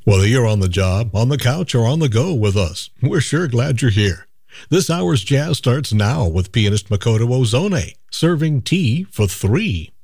Whether you're on the job, on the couch, or on the go with us, we're sure glad you're here. This hour's jazz starts now with pianist Makoto Ozone, serving tea for three.